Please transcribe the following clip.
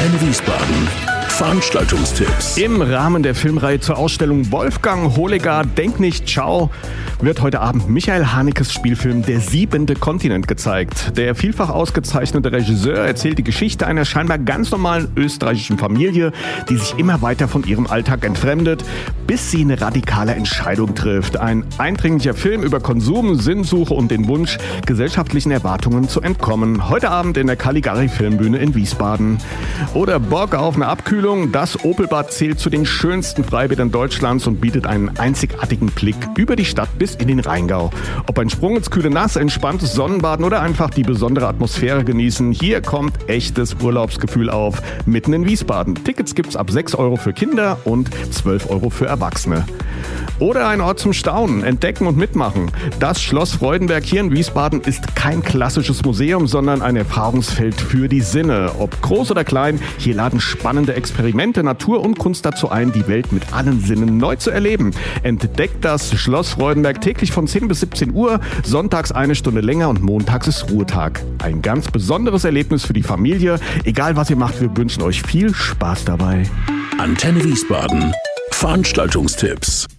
Antenne Wiesbaden. Veranstaltungstipps. Im Rahmen der Filmreihe zur Ausstellung Wolfgang Holegar Denk nicht, ciao wird heute Abend Michael Hanekes Spielfilm Der 7. Kontinent gezeigt. Der vielfach ausgezeichnete Regisseur erzählt die Geschichte einer scheinbar ganz normalen österreichischen Familie, die sich immer weiter von ihrem Alltag entfremdet, bis sie eine radikale Entscheidung trifft. Ein eindringlicher Film über Konsum, Sinnsuche und den Wunsch, gesellschaftlichen Erwartungen zu entkommen. Heute Abend in der Caligari Filmbühne in Wiesbaden. Oder Bock auf eine Abkühlung? Das Opelbad zählt zu den schönsten Freibädern Deutschlands und bietet einen einzigartigen Blick über die Stadt bis in den Rheingau. Ob ein Sprung ins kühle Nass, entspanntes Sonnenbaden oder einfach die besondere Atmosphäre genießen, hier kommt echtes Urlaubsgefühl auf, mitten in Wiesbaden. Tickets gibt's ab 6 € für Kinder und 12 € für Erwachsene. Oder ein Ort zum Staunen, entdecken und mitmachen. Das Schloss Freudenberg hier in Wiesbaden ist kein klassisches Museum, sondern ein Erfahrungsfeld für die Sinne. Ob groß oder klein, hier laden spannende Experimente, Natur und Kunst dazu ein, die Welt mit allen Sinnen neu zu erleben. Entdeckt das Schloss Freudenberg täglich von 10 bis 17 Uhr, sonntags 1 Stunde länger und montags ist Ruhetag. Ein ganz besonderes Erlebnis für die Familie. Egal was ihr macht, wir wünschen euch viel Spaß dabei. Antenne Wiesbaden. Veranstaltungstipps.